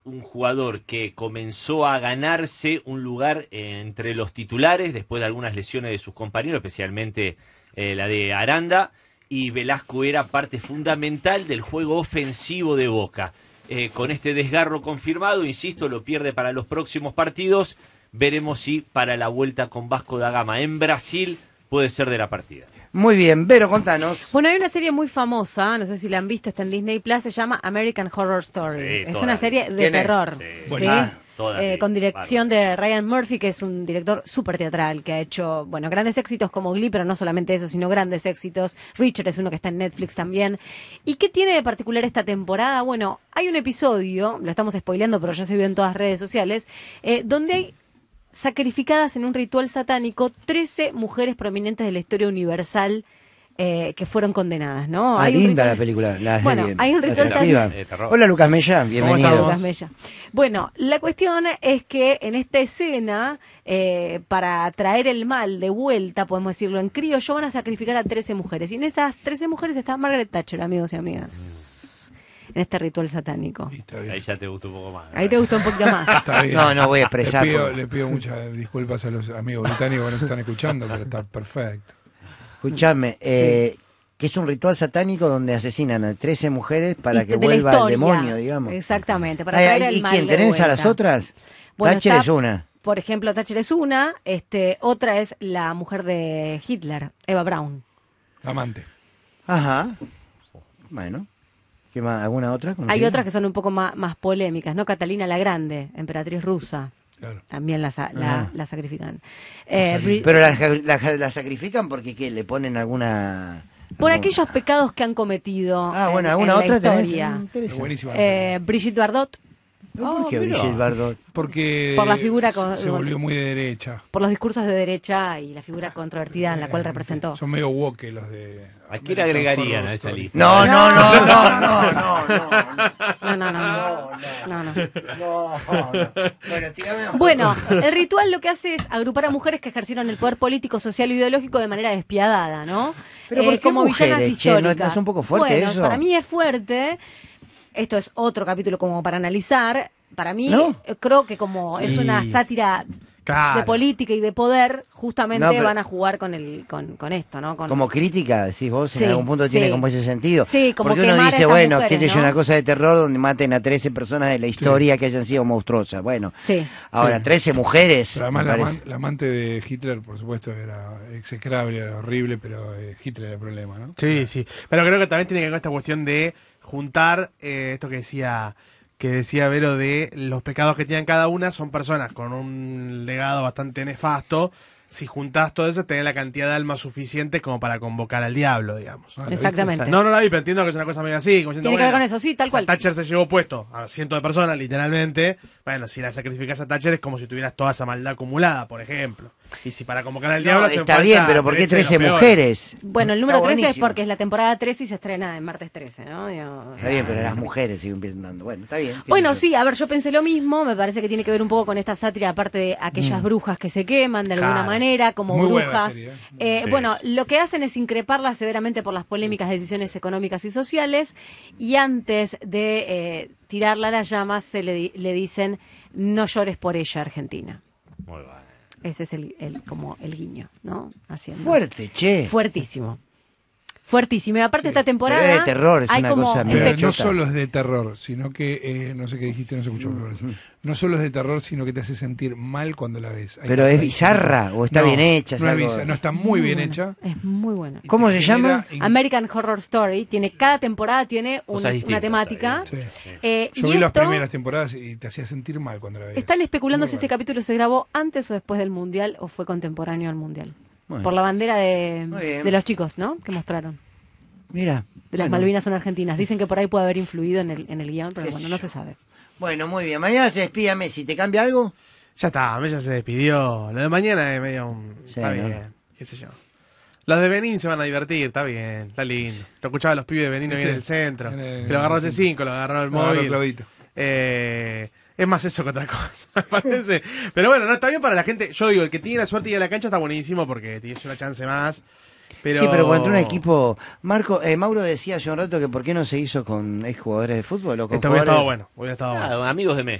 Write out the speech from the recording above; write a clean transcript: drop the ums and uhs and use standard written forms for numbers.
un jugador que comenzó a ganarse un lugar entre los titulares después de algunas lesiones de sus compañeros, especialmente la de Aranda, y Velasco era parte fundamental del juego ofensivo de Boca. Con este desgarro confirmado, insisto, lo pierde para los próximos partidos. Veremos si para la vuelta con Vasco da Gama en Brasil puede ser de la partida. Muy bien, Vero, contanos. Bueno, hay una serie muy famosa, no sé si la han visto, está en Disney Plus, se llama American Horror Story. Sí, es una serie de ¿Quién es? terror. Sí. ¿sí? Con dirección de Ryan Murphy, que es un director súper teatral, que ha hecho, bueno, grandes éxitos como Glee, pero no solamente eso, sino grandes éxitos. Richard es uno que está en Netflix también. ¿Y qué tiene de particular esta temporada? Bueno, hay un episodio, lo estamos spoileando, pero ya se vio en todas las redes sociales, donde hay sacrificadas en un ritual satánico 13 mujeres prominentes de la historia universal que fueron condenadas, ¿no? Ah, hay linda ritual... la película. Bueno, hay un ritual satánico. Hola, Lucas Mella, bienvenido. Lucas Mella. Bueno, la cuestión es que en esta escena, para traer el mal de vuelta, podemos decirlo en criollo, van a sacrificar a 13 mujeres. Y en esas 13 mujeres está Margaret Thatcher, amigos y amigas. En este ritual satánico. Ahí ya te gustó un poco más. Ahí te gustó un poquito más. Está bien. No voy a expresar. Le pido muchas disculpas a los amigos británicos que nos están escuchando, pero está perfecto. Escuchame, que es un ritual satánico donde asesinan a 13 mujeres para que vuelva el demonio, digamos. Exactamente, para traer el ¿Y mal quién de tenés vuelta. a las otras? Bueno, Thatcher está, es una. Por ejemplo, Thatcher es una, otra es la mujer de Hitler, Eva Braun. Amante. Ajá. Bueno. ¿Qué más? ¿Alguna otra? Hay otras que son un poco más polémicas, ¿no? Catalina la Grande, emperatriz rusa. Claro. También la sacrifican. Pero la sacrifican porque ¿qué? ¿Le ponen alguna...? Por aquellos pecados que han cometido bueno, en ¿alguna la otra historia. Es buenísima. Brigitte Bardot, ¿Por qué mira. Brigitte Bardot? Porque por la figura se volvió muy de derecha. por los discursos de derecha y la figura controvertida en la cual representó. Son medio woke los de... ¿A quién le agregarían a esa lista? No. Bueno, tirame otro. Bueno, el ritual lo que hace es agrupar a mujeres que ejercieron el poder político, social e ideológico de manera despiadada, ¿no? Pero ¿por qué como villanas mujeres, che? ¿No históricas. es un poco fuerte bueno, eso? para mí es fuerte. Esto es otro capítulo como para analizar. Para mí, ¿No? creo que como es una sátira Claro. de política y de poder, justamente No, pero- van a jugar con esto, ¿no? Como crítica, decís vos, en Sí, algún punto tiene sí. como ese sentido. Sí, como porque uno quemar a dice, estas bueno, mujeres, que es ¿no? una cosa de terror donde maten a 13 personas de la historia que hayan sido monstruosas. Bueno, Sí. ahora 13 mujeres. Pero además me parece. la amante de Hitler, por supuesto, era execrable, horrible, pero Hitler era el problema, ¿no? Sí, sí. Pero creo que también tiene que ver con esta cuestión de juntar esto que decía Vero, de los pecados que tienen cada una. Son personas con un legado bastante nefasto. Si juntás todo eso, tenés la cantidad de almas suficiente como para convocar al diablo, digamos. Ah, ¿la Exactamente. No la vi, pero entiendo que es una cosa medio así. Como diciendo, Tiene que ver bueno, con eso, sí, tal o sea, cual. Thatcher se llevó puesto a cientos de personas, literalmente. Bueno, si la sacrificás a Thatcher es como si tuvieras toda esa maldad acumulada, por ejemplo. Y si para convocar al diablo No, hacen está falta bien, pero ¿por qué 13 de los 13 peores? mujeres? Bueno, el número Está 13 es buenísimo. porque es la temporada 13 y se estrena en martes 13, ¿no? Digo, Está bien, pero las mujeres siguen pensando. Bueno, está bien. Bueno, sí, a ver, yo pensé lo mismo, me parece que tiene que ver un poco con esta sátira, aparte de aquellas brujas que se queman de alguna Claro. manera, como Muy buena brujas. serie, Sí. Bueno, lo que hacen es increparlas severamente por las polémicas decisiones económicas y sociales, y antes de tirarla a las llamas le dicen, no llores por ella, Argentina. Muy bueno. Ese es como el guiño, ¿no? Haciendo. Fuerte, che. Fuertísimo. Fuertísimo. Y aparte esta temporada Pero es de terror, es hay una como cosa medio Pero efectos. no chota. solo es de terror, sino que, no sé qué dijiste, no se escuchó, me parece. No solo es de terror, sino que te hace sentir mal cuando la ves. Pero es bizarra o está No, bien hecha. es No, es algo- bizarra, no, está muy bien buena. hecha. Es muy buena. y ¿Cómo te se genera llama? American Horror Story tiene, cada temporada tiene Cosas una distintas, temática. Sí. Y Yo vi las esto primeras temporadas y te hacía sentir mal cuando la veías. están especulando Muy si ese bueno. capítulo se grabó antes o después del Mundial o fue contemporáneo al Mundial. Bueno. Por la bandera Muy bien. de los chicos, ¿no? Que mostraron. Mira. De las bueno. Malvinas son argentinas. Dicen que por ahí puede haber influido en el guión, pero bueno, no se sabe. Bueno, muy bien. Mañana se despide a Messi. ¿Te cambia algo? Ya está, Mella se despidió. Lo de mañana es medio Sí, está ¿no? bien, qué sé yo. Los de Benín se van a divertir, está bien, está lindo. Lo escuchaba a los pibes de Benín hoy en el centro. En el- Que lo agarró C5, lo agarró el No, agarró móvil. Claudito. Es más eso que otra cosa, me parece. Pero bueno, no está bien para la gente. Yo digo, el que tiene la suerte de ir a la cancha está buenísimo porque tienes una chance más. Pero... Sí, pero cuando un equipo... Mauro decía hace un rato que por qué no se hizo con exjugadores de fútbol o con Esto hubiera estado jugadores... bueno, hubiera estado bueno. Amigos de Messi.